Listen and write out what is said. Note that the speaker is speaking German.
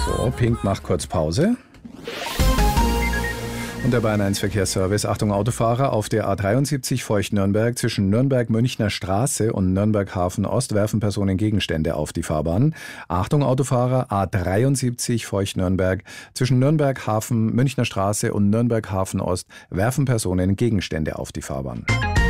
So, Pink macht kurz Pause. Und der Bayern 1 Verkehrsservice. Achtung Autofahrer, auf der A73 Feucht-Nürnberg zwischen Nürnberg-Münchner Straße und Nürnberg-Hafen Ost werfen Personen Gegenstände auf die Fahrbahn. Achtung Autofahrer, A73 Feucht-Nürnberg zwischen Nürnberg-Hafen Münchner Straße und Nürnberg-Hafen Ost werfen Personen Gegenstände auf die Fahrbahn.